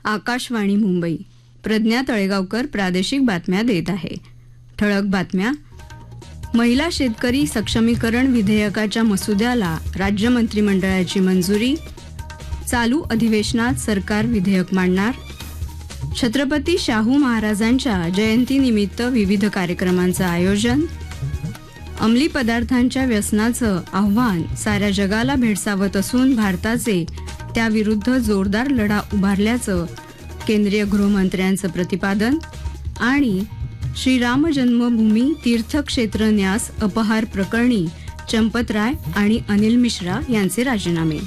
आकाशवाणी मुंबई. प्रज्ञा तळेगावकर प्रादेशिक बातम्या देत आहे. ठळक बातम्या. महिला शेतकरी सक्षमीकरण विधेयकाच्या मसुद्याला राज्य मंत्रिमंडळाची मंजुरी. चालू अधिवेशनात सरकार विधेयक मांडणार. छत्रपती शाहू महाराजांच्या जयंतीनिमित्त विविध कार्यक्रमांचं आयोजन. अंमली पदार्थांच्या व्यसनाचं आव्हान साऱ्या जगाला भेडसावत असून भारताचे त्याविरुद्ध जोरदार लढा उभारल्याचं केंद्रीय गृहमंत्र्यांचं प्रतिपादन. आणि श्रीराम जन्मभूमी तीर्थक्षेत्र न्यास अपहार प्रकरणी चंपतराय आणि अनिल मिश्रा यांचे राजीनामे.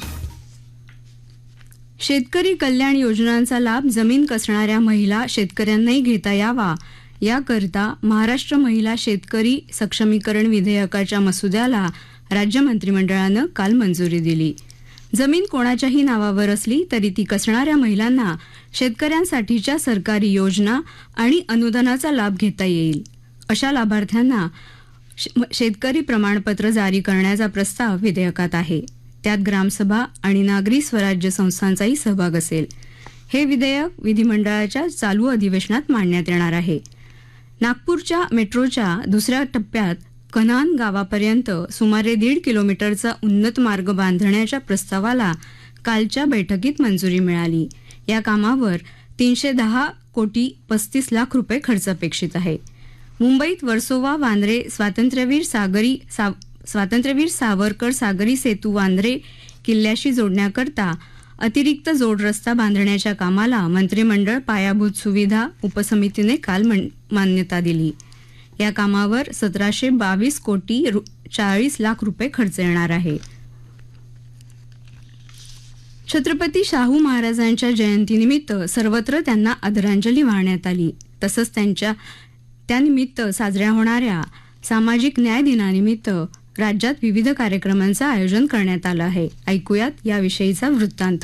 शेतकरी कल्याण योजनांचा लाभ जमीन कसणाऱ्या महिला शेतकऱ्यांनाही घेता यावा याकरता महाराष्ट्र महिला शेतकरी सक्षमीकरण विधेयकाच्या मसुद्याला राज्य मंत्रिमंडळानं काल मंजुरी दिली. जमीन कोणाच्याही नावावर असली तरी ती कसणाऱ्या महिलांना शेतकऱ्यांसाठीच्या सरकारी योजना आणि अनुदानाचा लाभ घेता येईल. अशा लाभार्थ्यांना शेतकरी प्रमाणपत्र जारी करण्याचा प्रस्ताव विधेयकात आहे. त्यात ग्रामसभा आणि नागरी स्वराज्य संस्थांचाही सहभाग असेल. हे विधेयक विधिमंडळाच्या चालू अधिवेशनात मांडण्यात येणार आहे. नागपूरच्या मेट्रोच्या दुसऱ्या टप्प्यात कन्हान गावापर्यंत सुमारे 1.5 किलोमीटरचा उन्नत मार्ग बांधण्याच्या प्रस्तावाला कालच्या बैठकीत मंजुरी मिळाली. या कामावर 310 कोटी 35 लाख रुपये खर्च अपेक्षित आहे. मुंबईत वर्सोवा वांद्रे स्वातंत्र्यवीर सावरकर सागरी सेतू वांद्रे किल्ल्याशी जोडण्याकरता अतिरिक्त जोड रस्ता बांधण्याच्या कामाला मंत्रिमंडळ पायाभूत सुविधा उपसमितीने काल मान्यता दिली. या कामावर 1722 कोटी 40 लाख रुपये खर्च येणार आहे. छत्रपती शाहू महाराजांच्या जयंतीनिमित्त सर्वत्र त्यांना आदरांजली वाहण्यात आली. तसंच त्यानिमित्त साजऱ्या होणाऱ्या सामाजिक न्याय दिनानिमित्त राज्यात विविध कार्यक्रमांचं आयोजन करण्यात आलं आहे. ऐकूयात याविषयीचा वृत्तांत.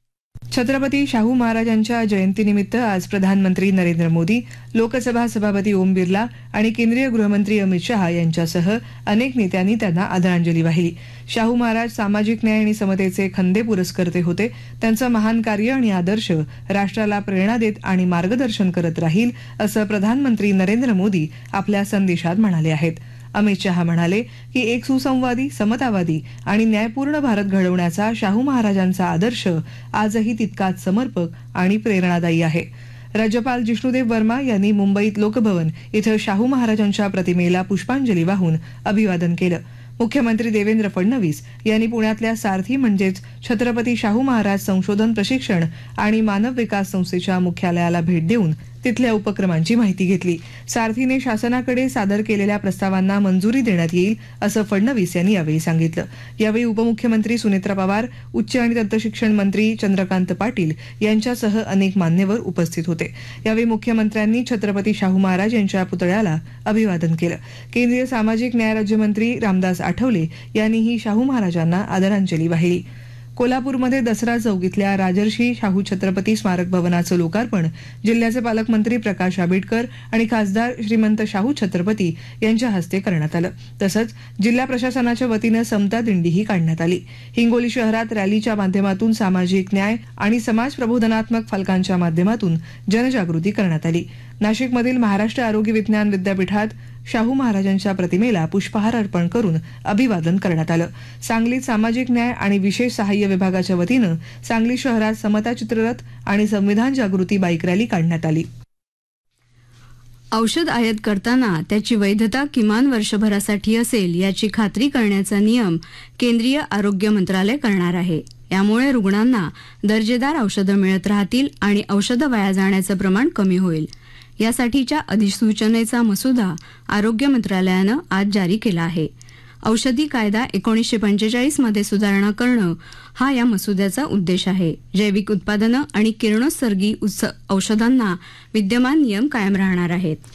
छत्रपती शाहू महाराजांच्या जयंतीनिमित्त आज प्रधानमंत्री नरेंद्र मोदी, लोकसभा सभापती ओम बिर्ला आणि केंद्रीय गृहमंत्री अमित शहा यांच्यासह अनेक नेत्यांनी त्यांना आदरांजली वाहिली. शाहू महाराज सामाजिक न्याय आणि समतेचे खंदे पुरस्कर्ते होते. त्यांचं महान कार्य आणि आदर्श राष्ट्राला प्रेरणा देत आणि मार्गदर्शन करत राहील असं प्रधानमंत्री नरेंद्र मोदी आपल्या संदेशात म्हणाले आहेत. अमित शहा म्हणाले की एक सुसंवादी, समतावादी आणि न्यायपूर्ण भारत घडवण्याचा शाहू महाराजांचा आदर्श आजही तितकाच समर्पक आणि प्रेरणादायी आहे. राज्यपाल जिष्णुदेव वर्मा यांनी मुंबईत लोकभवन इथं शाहू महाराजांच्या प्रतिमेला पुष्पांजली वाहून अभिवादन केलं. मुख्यमंत्री देवेंद्र फडणवीस यांनी पुण्यातल्या सारथी म्हणजेच छत्रपती शाहू महाराज संशोधन प्रशिक्षण आणि मानव विकास संस्थेच्या मुख्यालयाला भेट देऊन तिथल्या उपक्रमांची माहिती घेतली. सारथीने शासनाकडे सादर केलेल्या प्रस्तावांना मंजुरी देण्यात येईल असं फडणवीस यांनी यावेळी सांगितलं. यावेळी उपमुख्यमंत्री सुनेत्रा पवार, उच्च आणि तंत्रशिक्षण मंत्री चंद्रकांत पाटील यांच्यासह अनेक मान्यवर उपस्थित होते. यावेळी मुख्यमंत्र्यांनी छत्रपती शाहू महाराज यांच्या पुतळ्याला अभिवादन केलं. केंद्रीय सामाजिक न्याय राज्यमंत्री रामदास आठवले यांनीही शाहू महाराजांना आदरांजली वाहिली. कोल्हापूरमध्ये दसरा चौक इथल्या राजर्षी शाहू छत्रपती स्मारक भवनाचं लोकार्पण जिल्ह्याचे पालकमंत्री प्रकाश आंबेडकर आणि खासदार श्रीमंत शाहू छत्रपती यांच्या हस्ते करण्यात आलं. तसंच जिल्हा प्रशासनाच्या वतीनं समता दिंडीही काढण्यात आली. हिंगोली शहरात रॅलीच्या माध्यमातून सामाजिक न्याय आणि समाज प्रबोधनात्मक फलकांच्या माध्यमातून जनजागृती करण्यात आली. नाशिकमधील महाराष्ट्र आरोग्य विज्ञान विद्यापीठात शाहू महाराजांच्या प्रतिमेला पुष्पहार अर्पण करून अभिवादन करण्यात आलं. सांगलीत सामाजिक न्याय आणि विशेष सहाय्य विभागाच्या वतीनं सांगली शहरात समता चित्ररथ आणि संविधान जागृती बाईक रॅली काढण्यात आली. औषध आयात करताना त्याची वैधता किमान वर्षभरासाठी असेल याची खात्री करण्याचा नियम केंद्रीय आरोग्य मंत्रालय करणार आहे. यामुळे रुग्णांना दर्जेदार औषधं मिळत राहतील आणि औषधं वाया जाण्याचं प्रमाण कमी होईल. यासाठीच्या अधिसूचनेचा मसुदा आरोग्य मंत्रालयानं आज जारी केला आहे. औषधी कायदा 1945 मध्ये सुधारणा करणं हा या मसुद्याचा उद्देश आहे. जैविक उत्पादनं आणि किरणोत्सर्गी औषधांना विद्यमान नियम कायम राहणार आहेत.